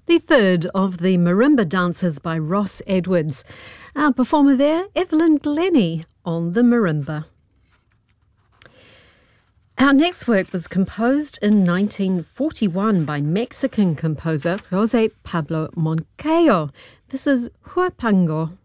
the third of the Marimba dances by Ross Edwards. Our performer there, Evelyn Glennie, on the marimba. Our next work was composed in 1941 by Mexican composer José Pablo Moncayo. This is Huapango.